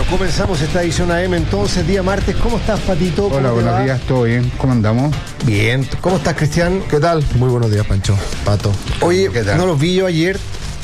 comenzamos esta edición AM entonces, día martes. ¿Cómo estás, Patito? Hola, buenos días, ¿todo bien? ¿Cómo andamos? Bien. ¿Cómo estás, Cristian? ¿Qué tal? Muy buenos días, Pancho, Pato. Oye, no los vi yo ayer.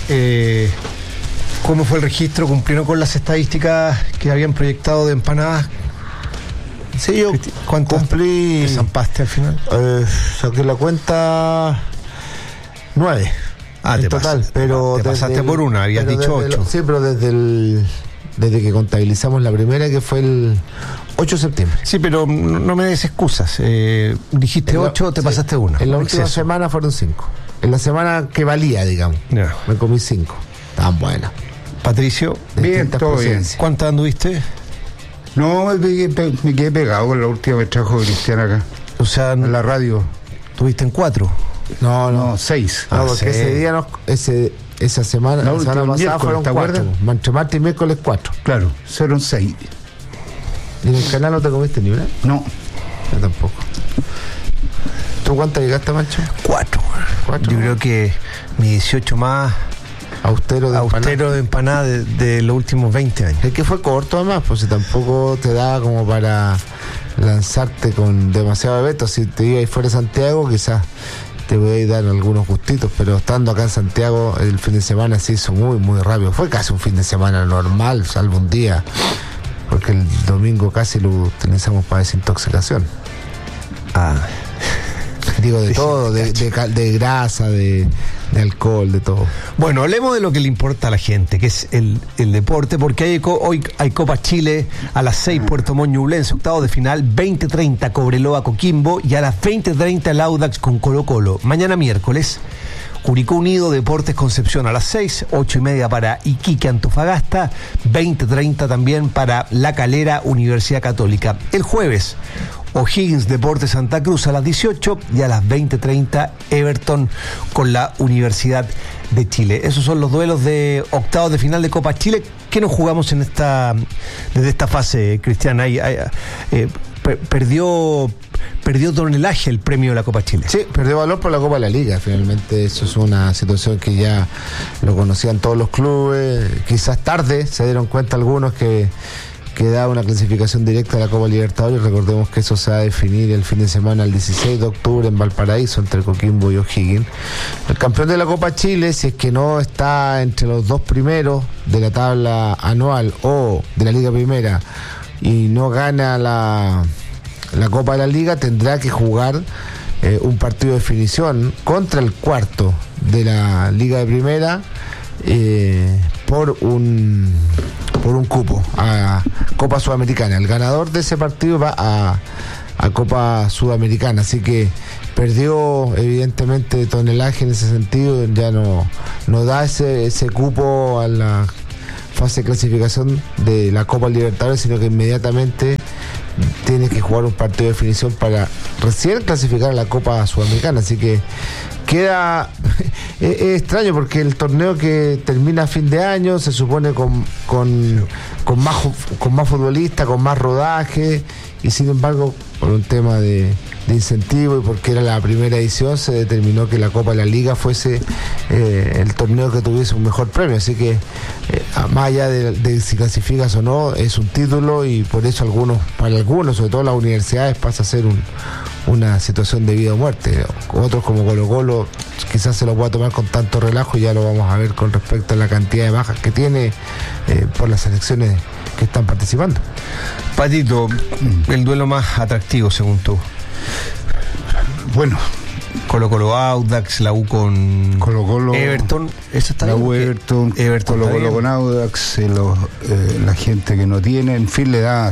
¿Cómo fue el registro? ¿Cumplieron con las estadísticas que habían proyectado de empanadas? Sí, yo ¿Cuántas cumplí. te zampaste al final? Saqué la cuenta 9. Te total, pero te pasaste por una, habías dicho 8. Sí, pero desde que contabilizamos la primera, que fue el 8 de septiembre. Sí, pero no me des excusas. Dijiste 8, te pasaste una. En la última semana fueron 5. En la semana que valía, digamos. Ya. Me comí 5. Estaban buenas. Patricio, Bien, todo bien. ¿cuántas anduviste? No, me quedé pegado con la última que trajo Cristian acá, O sea, en la radio. ¿tuviste en 4? No, 6. No, porque ese día, esa semana, la semana pasada fueron 4. Entre martes y miércoles 4. Claro, fueron 6. ¿Y en el canal no te comiste ni una? No. Yo tampoco. ¿Tú cuántas llegaste, Mancho? 4. Yo creo que mi 18 más austero de empanada de los últimos 20 años. Es que fue corto además, pues si tampoco te daba como para lanzarte con demasiado eventos. Si te ibas fuera de Santiago, quizás te podías dar algunos gustitos, pero estando acá en Santiago, el fin de semana se hizo muy, muy rápido. Fue casi un fin de semana normal, salvo un día, porque el domingo casi lo utilizamos para desintoxicación. Digo, de todo, de grasa, de alcohol, de todo. Bueno, hablemos de lo que le importa a la gente, que es el deporte, porque hoy hay Copa Chile a las 6, Puerto Montt Ñublense, octavos de final, 20:30 Cobreloa Coquimbo, y a las 20:30 el Audax con Colo Colo. Mañana miércoles, Curicó Unido, Deportes Concepción a las 6, 8:30 para Iquique Antofagasta, 20:30 también para La Calera Universidad Católica. El jueves, O'Higgins Deportes Santa Cruz a las 18 y a las 20:30 Everton con la Universidad de Chile. Esos son los duelos de octavos de final de Copa Chile. ¿Qué nos jugamos desde esta fase, Cristian? Perdió tonelaje el premio de la Copa Chile. Sí, perdió valor por la Copa de la Liga. Finalmente eso es una situación que ya lo conocían todos los clubes. Quizás tarde se dieron cuenta algunos que da una clasificación directa a la Copa Libertadores. Recordemos que eso se va a definir el fin de semana, el 16 de octubre en Valparaíso, entre Coquimbo y O'Higgins. El campeón de la Copa Chile, si es que no está entre los dos primeros de la tabla anual o de la Liga Primera y no gana la Copa de la Liga, tendrá que jugar un partido de definición contra el cuarto de la Liga de Primera por un cupo a Copa Sudamericana. El ganador de ese partido va a Copa Sudamericana, así que perdió evidentemente tonelaje en ese sentido. Ya no da ese cupo a la fase de clasificación de la Copa Libertadores, sino que inmediatamente tiene que jugar un partido de definición para recién clasificar a la Copa Sudamericana. Así que queda es extraño, porque el torneo que termina a fin de año se supone con más futbolistas, con más rodaje, y sin embargo por un tema de incentivo y porque era la primera edición, se determinó que la Copa de la Liga fuese el torneo que tuviese un mejor premio. Así que más allá de si clasificas o no, es un título, y por eso para algunos, sobre todo las universidades, pasa a ser una situación de vida o muerte. Otros, como Colo Colo, quizás se lo pueda tomar con tanto relajo, y ya lo vamos a ver con respecto a la cantidad de bajas que tiene por las selecciones que están participando. Patito, el duelo más atractivo según tú. Bueno, Colo Colo Audax, la U con Colo Colo Everton, eso está la bien, U Everton Colo Colo con Audax, la gente que no tiene, en fin, le da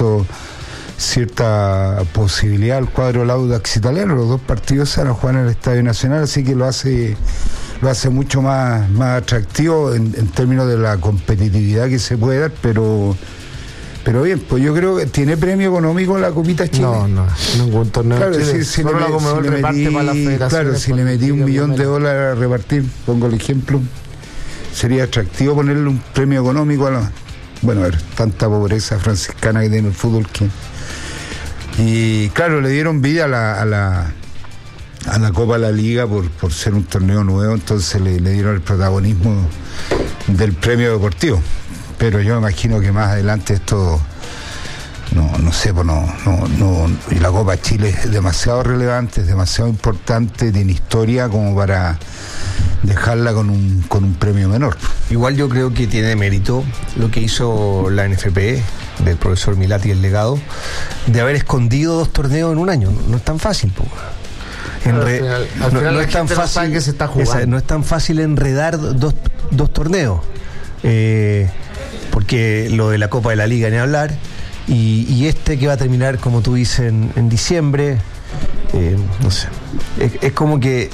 cierta posibilidad al cuadro del Audax italiano. Los dos partidos se van a jugar en el Estadio Nacional, así que lo hace mucho más atractivo en términos de la competitividad que se puede dar, pero bien, pues yo creo que tiene premio económico la Copita Chile. No, ningún torneo. Claro, Chile. si le metí $1 millón a repartir, pongo el ejemplo, sería atractivo ponerle un premio económico a ver, tanta pobreza franciscana que tiene el fútbol y claro, le dieron vida a la Copa de la Liga por ser un torneo nuevo, entonces le dieron el protagonismo del premio deportivo. Pero yo imagino que más adelante esto, no sé, pues y la Copa Chile es demasiado relevante, es demasiado importante, tiene historia como para dejarla con un premio menor. Igual yo creo que tiene mérito lo que hizo la NFP del profesor Milati, el legado, de haber escondido 2 torneos en un año. No es tan fácil, po. Al final no es tan fácil que se está jugando. No es tan fácil enredar dos torneos, porque lo de la Copa de la Liga ni hablar, y este que va a terminar, como tú dices, en diciembre, no sé, es como que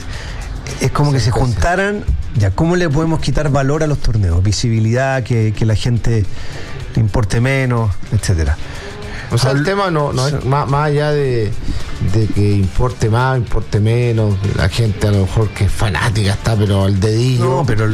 se juntaran. Ya, ¿cómo le podemos quitar valor a los torneos? Visibilidad, que la gente le importe menos, etcétera. O sea, el tema no es más allá de que importe más, importe menos, la gente a lo mejor que es fanática está, pero al dedillo. No, pero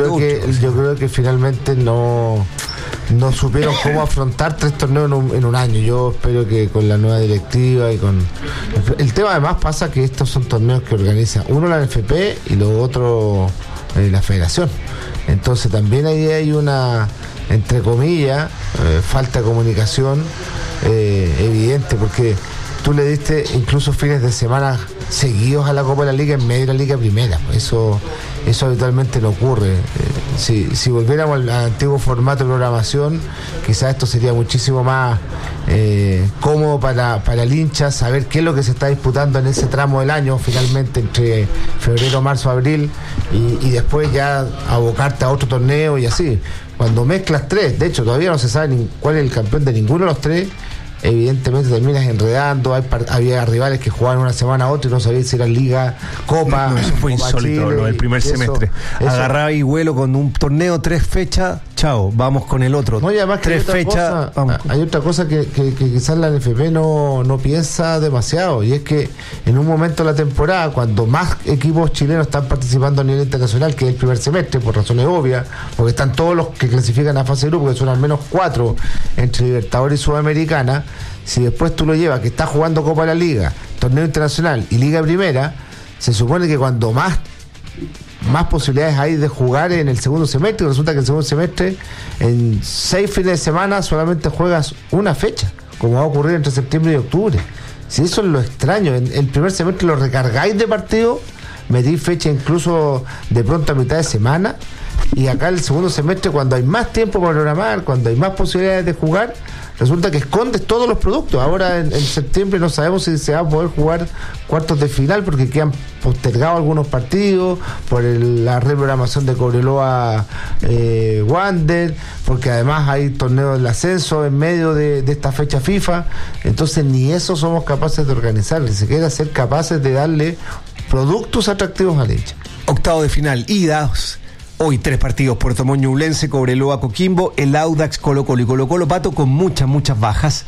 yo creo que finalmente no supieron cómo afrontar 3 torneos en un año. Yo espero que con la nueva directiva y con... El tema además pasa que estos son torneos que organiza uno la NFP y lo otro la federación. Entonces también ahí hay una, entre comillas, falta de comunicación evidente, porque tú le diste incluso fines de semana seguidos a la Copa de la Liga en medio de la Liga Primera. Eso habitualmente no ocurre. Si volviéramos al antiguo formato de programación, quizás esto sería muchísimo más cómodo para el hincha saber qué es lo que se está disputando en ese tramo del año, finalmente entre febrero, marzo, abril, y después ya abocarte a otro torneo y así. Cuando mezclas 3, de hecho todavía no se sabe cuál es el campeón de ninguno de los 3, evidentemente terminas enredando. Había rivales que jugaban una semana a otra y no sabían si era Liga, Copa. Eso fue Copa insólito, Chile, lo del primer semestre. Agarraba y vuelo con un torneo, 3 fechas, chao, vamos con el otro. No, y además 3 fechas, vamos. Hay otra cosa que quizás la NFP no piensa demasiado, y es que en un momento de la temporada, cuando más equipos chilenos están participando a nivel internacional, que es el primer semestre, por razones obvias, porque están todos los que clasifican a fase de grupo, que son al menos 4 entre Libertadores y Sudamericana. Si después tú lo llevas, que está jugando Copa de la Liga, torneo internacional y Liga Primera, se supone que cuando más posibilidades hay de jugar en el segundo semestre, resulta que en el segundo semestre, en 6 fines de semana, solamente juegas una fecha, como va a ocurrir entre septiembre y octubre. Si eso es lo extraño, en el primer semestre lo recargáis de partido, metís fecha incluso de pronto a mitad de semana, y acá el segundo semestre, cuando hay más tiempo para programar, cuando hay más posibilidades de jugar, resulta que escondes todos los productos. Ahora en septiembre no sabemos si se va a poder jugar cuartos de final, porque quedan postergados algunos partidos por la reprogramación de Cobreloa Wander, porque además hay torneos del ascenso en medio de esta fecha FIFA. Entonces ni eso somos capaces de organizar, ni siquiera ser capaces de darle productos atractivos a la hincha. Octavo de final, idas. Hoy 3 partidos: Puerto Montt Ñublense, Cobreloa Coquimbo, el Audax Colo-Colo y Colo-Colo Pato, con muchas bajas.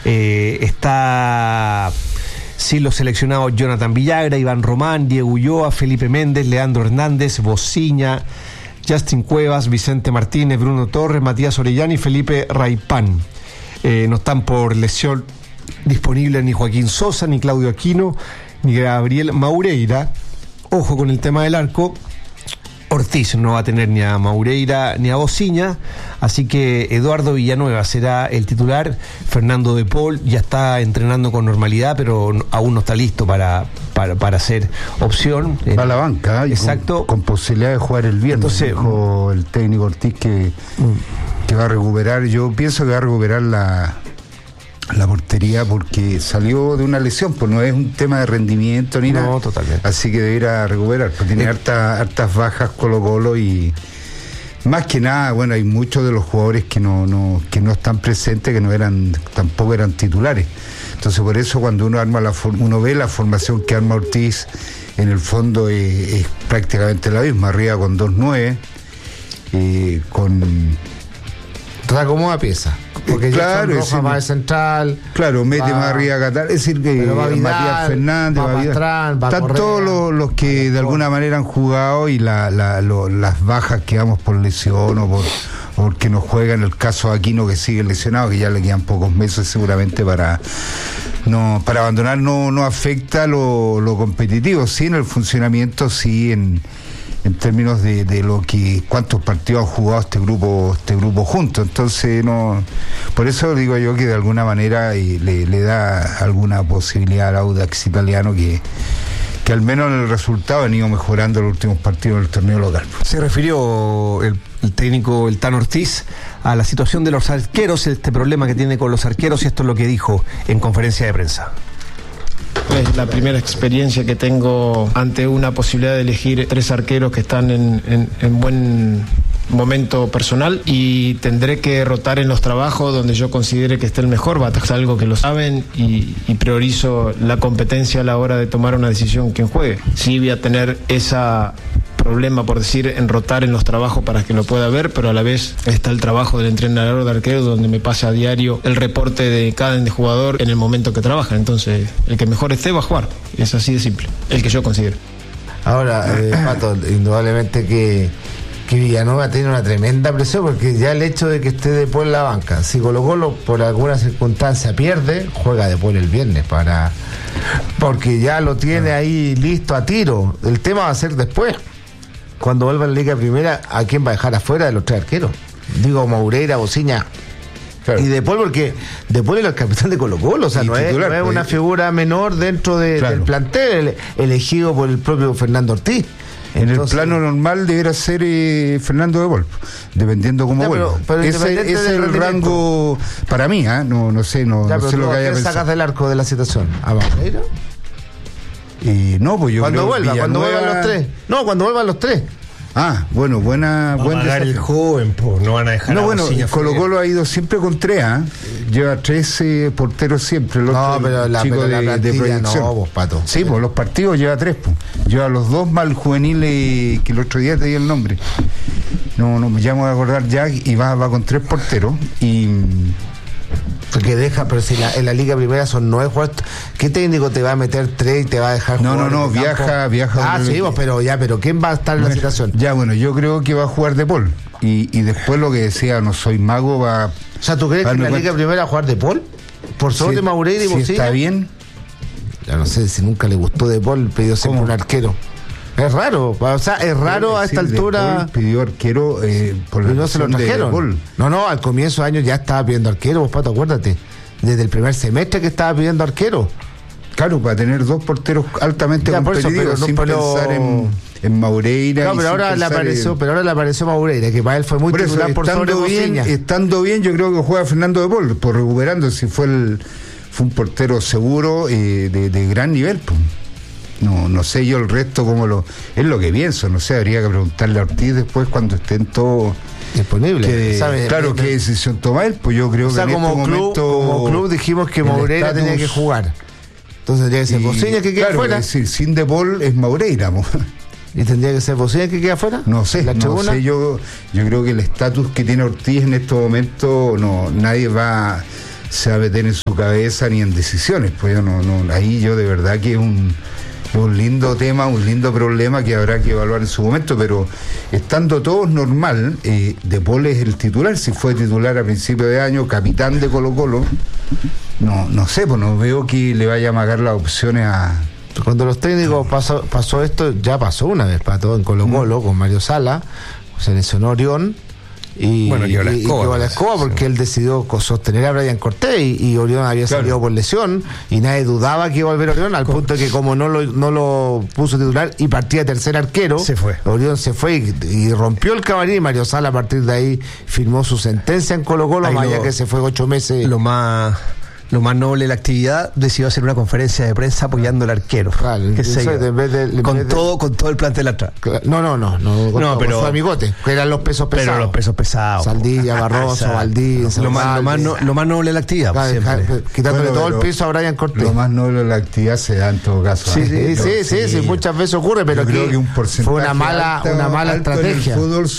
Está sin los seleccionados Jonathan Villagra, Iván Román, Diego Ulloa, Felipe Méndez, Leandro Hernández, Bociña, Justin Cuevas, Vicente Martínez, Bruno Torres, Matías Orellana y Felipe Raipán. No están por lesión disponibles ni Joaquín Sosa, ni Claudio Aquino, ni Gabriel Maureira. Ojo con el tema del arco. Ortiz no va a tener ni a Maureira ni a Bociña, así que Eduardo Villanueva será el titular. Fernando de Paul ya está entrenando con normalidad, pero aún no está listo para ser opción. Va a la banca, exacto, con posibilidad de jugar el viernes. Entonces, dijo el técnico Ortiz que va a recuperar. Yo pienso que va a recuperar la portería, porque salió de una lesión, pues no es un tema de rendimiento ni nada. No, totalmente. Así que deberá recuperar, pues tiene hartas bajas Colo-Colo, y más que nada, bueno, hay muchos de los jugadores que no están presentes, que tampoco eran titulares. Entonces por eso cuando uno ve la formación que arma Ortiz, en el fondo es prácticamente la misma, arriba con 2-9, reacomoda pieza, porque claro, Roja más de central, claro, mete más arriba a Qatar, es decir que Matías Fernández, están todos los que de alguna manera han jugado, y las bajas que vamos por lesión o porque no juega, en el caso de Aquino, que sigue lesionado, que ya le quedan pocos meses seguramente para abandonar, no afecta lo competitivo, sí en el funcionamiento, sí en en términos de lo que cuántos partidos ha jugado este grupo juntos. Entonces no, por eso digo yo que de alguna manera le da alguna posibilidad al Audax italiano que al menos en el resultado han ido mejorando los últimos partidos del torneo local. Se refirió el técnico, el Tano Ortiz, a la situación de los arqueros, este problema que tiene con los arqueros, y esto es lo que dijo en conferencia de prensa. Es la primera experiencia que tengo ante una posibilidad de elegir 3 arqueros que están en buen momento personal, y tendré que rotar en los trabajos donde yo considere que esté el mejor. Es algo que lo saben, y priorizo la competencia a la hora de tomar una decisión quien juegue. Sí voy a tener esa problema, por decir, en rotar en los trabajos para que lo pueda ver, pero a la vez está el trabajo del entrenador de arquero, donde me pasa a diario el reporte de cada jugador en el momento que trabaja. Entonces el que mejor esté va a jugar, es así de simple, el que yo considero. Ahora, Pato, indudablemente que Villanueva tiene una tremenda presión, porque ya el hecho de que esté De Paul en la banca, si Colo-Colo por alguna circunstancia pierde, juega De Paul el viernes porque ya lo tiene ahí listo a tiro. El tema va a ser después, cuando vuelva a la Liga Primera, ¿a quién va a dejar afuera de los 3 arqueros? Digo, Moureira, Bociña. Claro. Y De Paul, porque De Paul es el capitán de Colo-Colo, o sea, no es una figura menor dentro del plantel elegido por el propio Fernando Ortiz. En el plano normal debería ser Fernando De Paul, dependiendo cómo vuelva. Pero ese es el rango para mí, no sé lo que haya pensado. ¿Qué sacas del arco de la situación? ¿A Moureira? No, pues yo cuando vuelvan los 3. No, cuando vuelvan los 3. Ah, bueno, buen el joven, pues no van a dejar. No, bueno, Colo-Colo ha ido siempre con 3, lleva 13 porteros siempre. Pero la plantilla no, vos, Pato. Sí, pues los partidos lleva 3, pues. Lleva los 2 más el juvenil que el otro día te di el nombre. No, ya me voy a acordar ya, y va con 3 porteros y... Porque pero si en la Liga Primera son 9 jugadores, ¿qué técnico te va a meter 3 y te va a dejar jugar? No, viaja. Sí, pero ¿quién va a estar en la situación? Ya, bueno, yo creo que va a jugar De Paul. Y después lo que decía, no soy mago, va... O sea, ¿tú crees que en la Liga Primera va a jugar De Paul? ¿Por sobre de Moureira y Bociña? Si está bien. Ya no sé, si nunca le gustó De Paul, pidió siempre un arquero. Es raro, o sea, es raro a esta altura. Pidió arquero por la no se lo trajeron. No, al comienzo de año ya estaba pidiendo arquero, vos, Pato, acuérdate. Desde el primer semestre que estaba pidiendo arquero. Claro, para tener 2 porteros altamente competitivos, sin pensar en Moureira. No, pero ahora le apareció Moureira, que para él fue muy titular por sobre Bociña. Estando bien, yo creo que juega Fernando De Paul, por recuperando, si fue un portero seguro de gran nivel, pues. No sé yo el resto es lo que pienso, no sé, habría que preguntarle a Ortiz después cuando estén todos disponibles. Claro, qué decisión toma él, pues yo creo que en como club dijimos que Moureira tenía que jugar. Entonces tendría que ser Bociña que queda afuera. Es decir, sin De Paul es Moureira. ¿Y tendría que ser Bociña que queda afuera? No sé, yo creo que el estatus que tiene Ortiz en estos momentos, nadie se va a meter en su cabeza ni en decisiones, pues ahí yo de verdad que es un lindo tema, un lindo problema que habrá que evaluar en su momento, pero estando todos normal, De Paul es el titular, si fue titular a principio de año, capitán de Colo-Colo, no sé, pues no veo que le vaya a amagar las opciones a... Cuando los técnicos pasó esto, ya pasó una vez, Pato, en Colo-Colo, con Mario Sala, se lesionó Orión, y quedó la escoba porque él decidió sostener a Brian Cortés y Orión había salido por lesión y nadie dudaba que iba a volver Orión, al punto de que como no lo puso titular y partía tercer arquero, Orión se fue y rompió el camarín, y Mario Sala a partir de ahí firmó su sentencia en Colo-Colo, más allá que se fue 8 meses. Lo más noble de la actividad, decidió hacer una conferencia de prensa apoyando al arquero. Con todo el plantel atrás. Pero fue amigote, que eran los pesos pesados. Pero los pesos pesados. Saldilla, Barroso, Valdí. Lo más noble de la actividad. Quitándole todo el peso a Brian Cortés. Lo más noble de la actividad se da en todo caso. Sí, muchas veces ocurre, pero creo que un porcentaje fue una mala estrategia. En el fútbol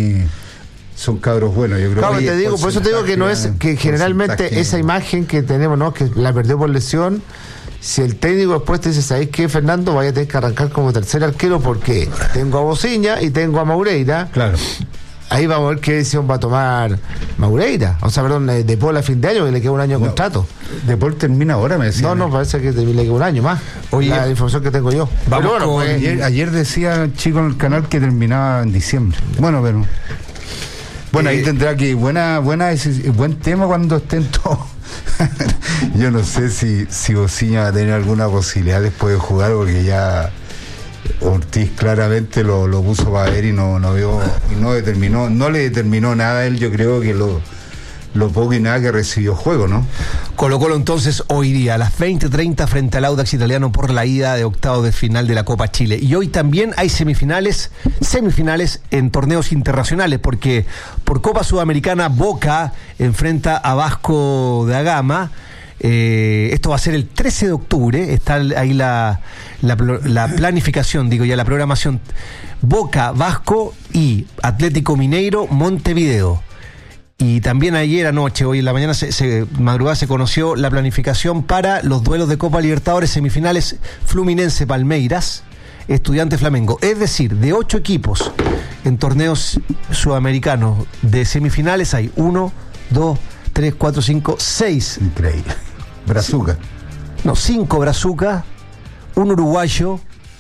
son cabros buenos, yo creo. Por eso te digo que no es que generalmente esa imagen que tenemos, que la perdió por lesión, si el técnico después te dice, ¿sabéis qué, Fernando? Vaya a tener que arrancar como tercer arquero porque tengo a Bociña y tengo a Moureira. Claro. ahí vamos a ver qué decisión va a tomar Maureira. O sea, perdón, De Paul a fin de año, que le queda un año de contrato. De Paul termina ahora, me decía. No, parece que le queda un año más. Oye, la información que tengo yo. Vamos, pero bueno, ayer decía chico en el canal que terminaba en diciembre. Bueno, pero ahí tendrá que buen tema cuando estén todos. Yo no sé si Osiña va a tener alguna posibilidad después de jugar, porque ya Ortiz claramente lo puso para ver y no veo, y no le determinó nada a él. Yo creo que lo poco y nada que recibió juego, ¿no? Colo-Colo entonces hoy día a las 20:30 frente al Audax Italiano por la ida de octavos de final de la Copa Chile. Y hoy también hay semifinales en torneos internacionales, porque por Copa Sudamericana Boca enfrenta a Vasco da Gama. Esto va a ser el 13 de octubre, está ahí la planificación, la programación. Boca, Vasco y Atlético Mineiro, Montevideo. Y también ayer anoche, hoy en la mañana, madrugada, se conoció la planificación para los duelos de Copa Libertadores, semifinales Fluminense Palmeiras, Estudiantes Flamengo. Es decir, de 8 equipos en torneos sudamericanos de semifinales hay 1, 2, 3, 4, 5, 6. Increíble. Brazuca. No, 5 Brazuca, 1 uruguayo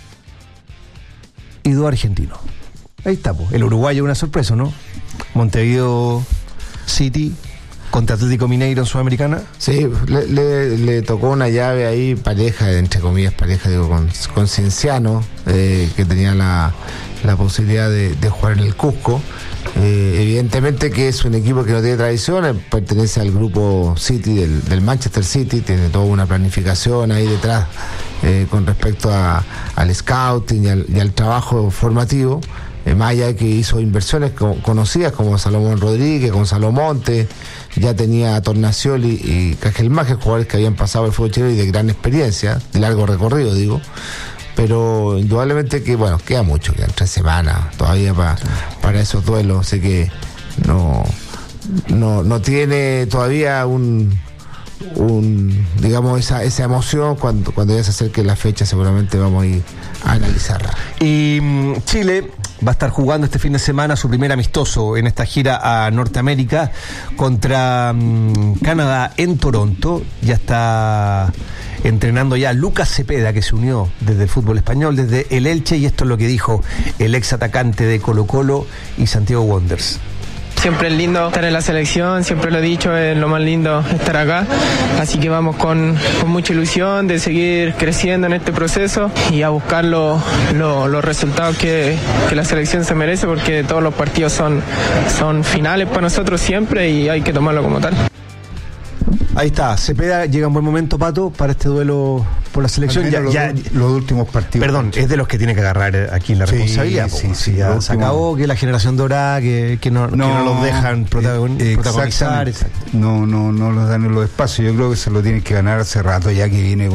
y 2 argentinos. Ahí está, pues. El uruguayo es una sorpresa, ¿no? Montevideo City contra Atlético Mineiro en Sudamericana. Sí, le tocó una llave ahí, pareja, entre comillas, con Cienciano, que tenía la posibilidad de jugar en el Cusco. Evidentemente que es un equipo que no tiene tradición, pertenece al grupo City del Manchester City, tiene toda una planificación ahí detrás con respecto al scouting y al trabajo formativo. Más allá de que hizo inversiones conocidas como Salomón Rodríguez, Gonzalo Monte, ya tenía a Tornacioli y Cajelmaje, jugadores que habían pasado el fútbol chileno y de gran experiencia, de largo recorrido, digo. Pero indudablemente que, queda mucho, quedan 3 semanas todavía para esos duelos, así que no tiene todavía esa emoción cuando ya se acerque la fecha. Seguramente vamos a ir a analizarla. Y Chile va a estar jugando este fin de semana su primer amistoso en esta gira a Norteamérica contra Canadá en Toronto. Ya está entrenando ya Lucas Cepeda, que se unió desde el fútbol español, desde el Elche, y esto es lo que dijo el ex atacante de Colo-Colo y Santiago Wanderers. Siempre es lindo estar en la selección, siempre lo he dicho, es lo más lindo estar acá, así que vamos con mucha ilusión de seguir creciendo en este proceso y a buscar los resultados que la selección se merece, porque todos los partidos son finales para nosotros siempre y hay que tomarlo como tal. Ahí está, Cepeda llega en buen momento, Pato, para este duelo por la selección. Los últimos partidos. Perdón, es de los que tiene que agarrar aquí la responsabilidad. Sí, ya se acabó, que la generación dorada, que no los dejan protagonizar. Exacto. No los dan en los espacios. Yo creo que se lo tienen que ganar hace rato, ya que viene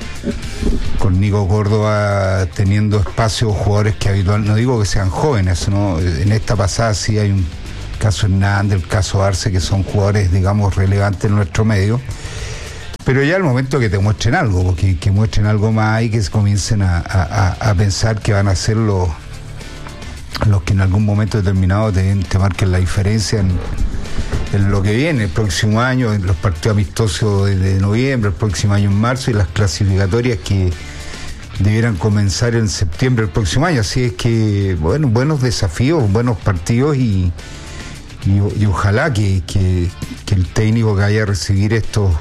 con Nico Córdoba teniendo espacios, jugadores que habitualmente, no digo que sean jóvenes, ¿no? En esta pasada sí hay un caso Hernández, el caso Arce, que son jugadores, digamos, relevantes en nuestro medio, pero ya el momento que te muestren algo, que muestren algo más y que comiencen a pensar que van a ser los que en algún momento determinado te marquen la diferencia en lo que viene el próximo año, en los partidos amistosos de noviembre, el próximo año en marzo, y las clasificatorias que debieran comenzar en septiembre del próximo año. Así es que, buenos desafíos, buenos partidos y ojalá que el técnico que vaya a recibir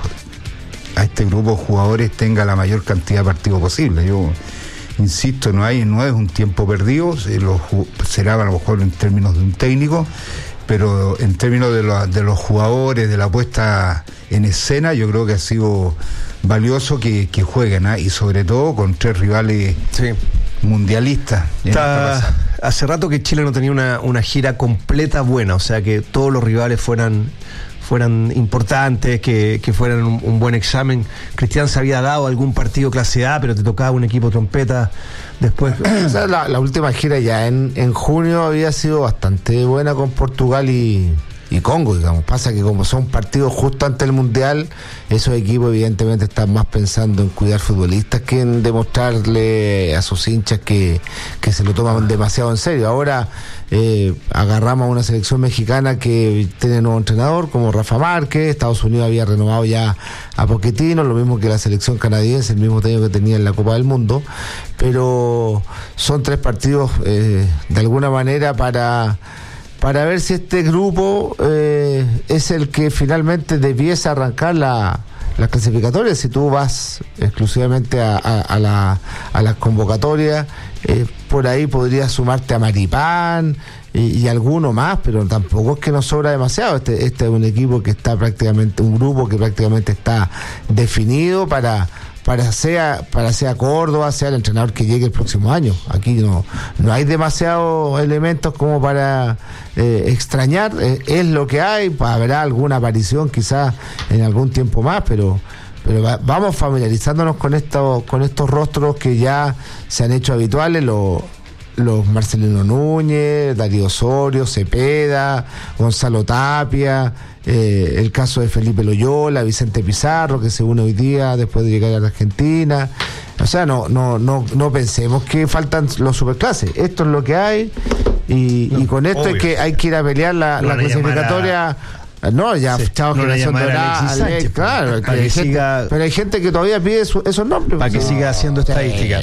a este grupo de jugadores tenga la mayor cantidad de partidos posible. Yo insisto, no es un tiempo perdido, será a lo mejor en términos de un técnico, pero en términos de los jugadores, de la puesta en escena, yo creo que ha sido valioso que jueguen, y sobre todo con 3 rivales mundialistas. Hace rato que Chile no tenía una gira completa buena, o sea, que todos los rivales fueran importantes, que fueran un buen examen. Cristian se había dado algún partido clase A, pero te tocaba un equipo trompeta después. O sea, la última gira ya en junio había sido bastante buena con Portugal y Congo, digamos. Pasa que como son partidos justo antes del Mundial, esos equipos evidentemente están más pensando en cuidar futbolistas que en demostrarle a sus hinchas que se lo toman demasiado en serio. Ahora agarramos a una selección mexicana que tiene nuevo entrenador como Rafa Márquez. Estados Unidos había renovado ya a Pochettino, lo mismo que la selección canadiense, el mismo técnico que tenía en la Copa del Mundo, pero son 3 partidos de alguna manera para ver si este grupo es el que finalmente debiese arrancar las clasificatorias. Si tú vas exclusivamente a las convocatorias, por ahí podrías sumarte a Maripán y alguno más, pero tampoco es que nos sobra demasiado. Este es un equipo que está prácticamente, un grupo que prácticamente está definido para sea Córdoba, sea el entrenador que llegue el próximo año. Aquí no hay demasiados elementos como para extrañar. Es lo que hay. Habrá alguna aparición quizás en algún tiempo más, pero vamos familiarizándonos con estos rostros que ya se han hecho habituales, los Marcelino Núñez, Darío Osorio, Cepeda, Gonzalo Tapia, el caso de Felipe Loyola, Vicente Pizarro, que se une hoy día después de llegar a la Argentina. O sea, no pensemos que faltan los superclases. Esto es lo que hay y con esto hay que ir a pelear la clasificatoria. No, ya, chao, generación dorada, claro, pero hay gente que todavía pide esos nombres. Para que siga haciendo estadística.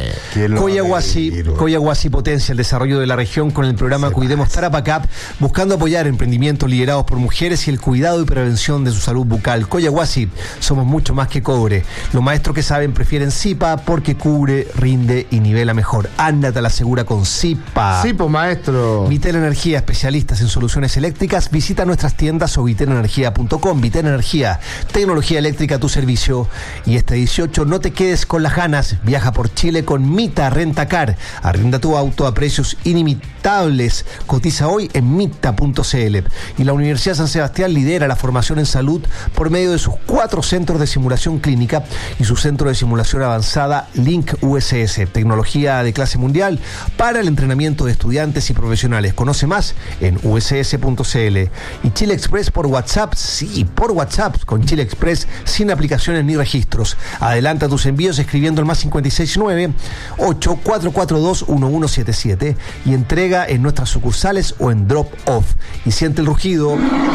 Coyahuasi potencia el desarrollo de la región con el programa Cuidemos Tarapacá, buscando apoyar emprendimientos liderados por mujeres y el cuidado y prevención de su salud bucal. Coyahuasi, somos mucho más que cobre. Los maestros que saben prefieren Zipa porque cubre, rinde y nivela mejor. Ándate a la segura con Zipa. Sí, pues maestro. Vitel Energía, especialistas en soluciones eléctricas. Visita nuestras tiendas o vitenenergia.com. Vitel Energía, tecnología eléctrica a tu servicio. Y este 18 no te quedes con las ganas, viaja por Chile con Mita Rentacar. Arrenda tu auto a precios inimitables. Cotiza hoy en mita.cl. Y la Universidad San Sebastián lidera la formación en salud por medio de sus 4 centros de simulación clínica y su centro de simulación avanzada Link USS, tecnología de clase mundial para el entrenamiento de estudiantes y profesionales. Conoce más en uss.cl. Y Chile Express por WhatsApp, sí, por WhatsApp, con Chile Express, sin aplicaciones ni registros. Adelanta tus envíos escribiendo el más 569-8442-1177 y entrega en nuestras sucursales o en Drop Off. Y siente el rugido.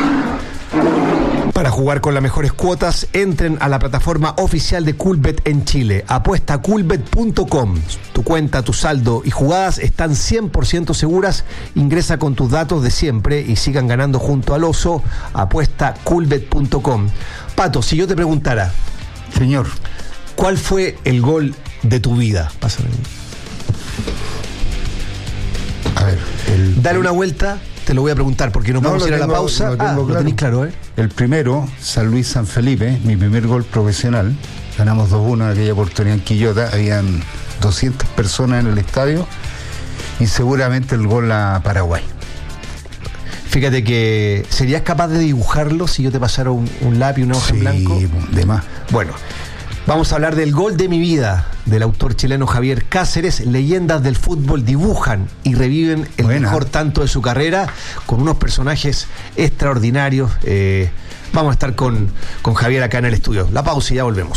Para jugar con las mejores cuotas, entren a la plataforma oficial de Coolbet en Chile. Apuesta coolbet.com. Tu cuenta, tu saldo y jugadas están 100% seguras. Ingresa con tus datos de siempre y sigan ganando junto al oso. Apuesta coolbet.com. Pato, si yo te preguntara, señor, ¿cuál fue el gol de tu vida? Pásame. A ver, dale una vuelta. Te lo voy a preguntar porque nos vamos a ir a la pausa. Lo tenéis claro, ¿eh? El primero, San Luis San Felipe, mi primer gol profesional. Ganamos 2-1 en aquella oportunidad en Quillota. Habían 200 personas en el estadio y seguramente el gol a Paraguay. Fíjate que ¿serías capaz de dibujarlo si yo te pasara un lápiz, una hoja en blanco? Sí, de más. Bueno, vamos a hablar del gol de mi vida, del autor chileno Javier Cáceres. Leyendas del fútbol dibujan y reviven el mejor tanto de su carrera con unos personajes extraordinarios. Vamos a estar con Javier acá en el estudio. La pausa y ya volvemos.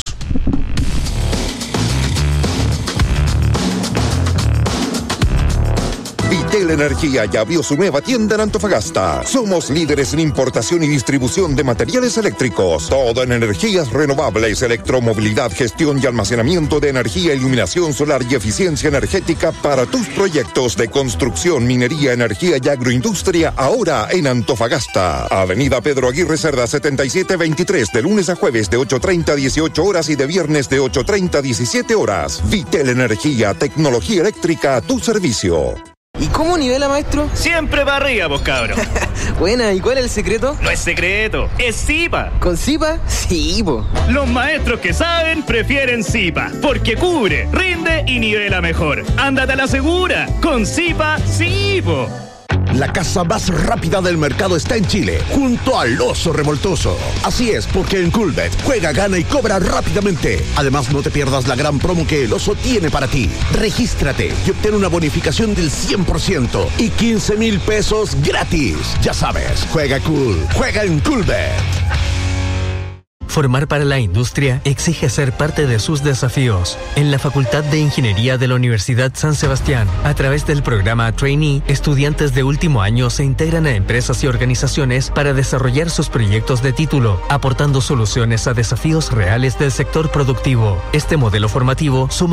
Vitel Energía ya abrió su nueva tienda en Antofagasta. Somos líderes en importación y distribución de materiales eléctricos. Todo en energías renovables, electromovilidad, gestión y almacenamiento de energía, iluminación solar y eficiencia energética para tus proyectos de construcción, minería, energía y agroindustria. Ahora en Antofagasta. Avenida Pedro Aguirre Cerda 7723, de lunes a jueves de 8:30 a 18 horas y de viernes de 8:30 a 17 horas. Vitel Energía, tecnología eléctrica a tu servicio. ¿Y cómo nivela, maestro? Siempre para arriba, vos cabros. Buena, ¿y cuál es el secreto? No es secreto, es Zipa. ¿Con Zipa? Sí, po. Los maestros que saben prefieren Zipa, porque cubre, rinde y nivela mejor. Ándate a la segura, con Zipa, sí, po. La casa más rápida del mercado está en Chile, junto al Oso Revoltoso. Así es, porque en Coolbet juega, gana y cobra rápidamente. Además, no te pierdas la gran promo que el Oso tiene para ti. Regístrate y obtén una bonificación del 100% y 15,000 pesos gratis. Ya sabes, juega cool, juega en Coolbet. Formar para la industria exige ser parte de sus desafíos. En la Facultad de Ingeniería de la Universidad San Sebastián, a través del programa Trainee, estudiantes de último año se integran a empresas y organizaciones para desarrollar sus proyectos de título, aportando soluciones a desafíos reales del sector productivo. Este modelo formativo suma